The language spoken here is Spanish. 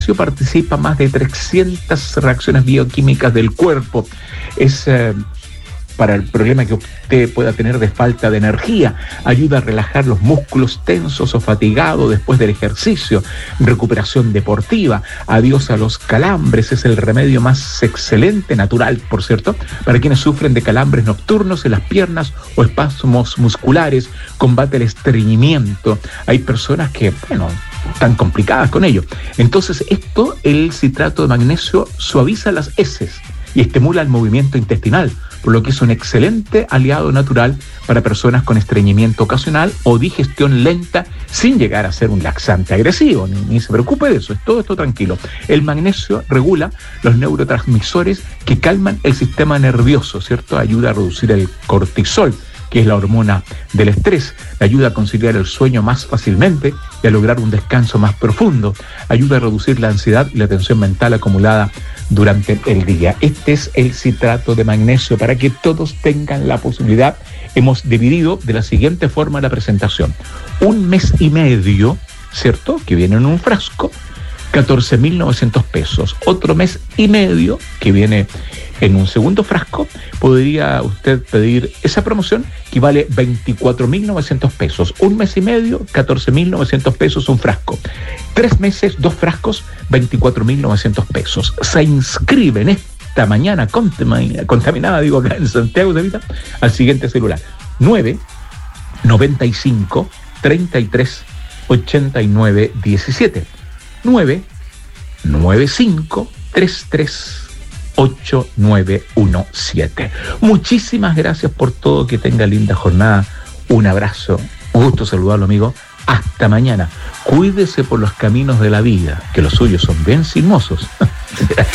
participa más de 300 reacciones bioquímicas del cuerpo. Es para el problema que usted pueda tener de falta de energía. Ayuda a relajar los músculos tensos o fatigados después del ejercicio. Recuperación deportiva. Adiós a los calambres. Es el remedio más excelente, natural, por cierto, para quienes sufren de calambres nocturnos en las piernas o espasmos musculares. Combate el estreñimiento. Hay personas que, tan complicadas con ello. Entonces, el citrato de magnesio suaviza las heces y estimula el movimiento intestinal, por lo que es un excelente aliado natural para personas con estreñimiento ocasional o digestión lenta, sin llegar a ser un laxante agresivo, ni se preocupe de eso, es todo esto tranquilo. El magnesio regula los neurotransmisores que calman el sistema nervioso, ¿cierto? Ayuda a reducir el cortisol, que es la hormona del estrés, ayuda a conciliar el sueño más fácilmente y a lograr un descanso más profundo, ayuda a reducir la ansiedad y la tensión mental acumulada durante el día. Este es el citrato de magnesio para que todos tengan la posibilidad. Hemos dividido de la siguiente forma la presentación: 1 mes y medio, ¿cierto?, que viene en un frasco, 14.900 pesos. Otro mes y medio que viene en un segundo frasco. Podría usted pedir esa promoción, que vale 24.900 pesos. 1 mes y medio, 14.900 pesos un frasco. 3 meses, 2 frascos, 24.900 pesos. Se inscriben esta mañana contaminada, acá en Santiago de Vita, al siguiente celular: 995 33 89 17. 995 33 8917. Muchísimas gracias por todo, que tenga linda jornada. Un abrazo, un gusto saludarlo, amigo. Hasta mañana. Cuídese por los caminos de la vida, que los suyos son bien sinuosos.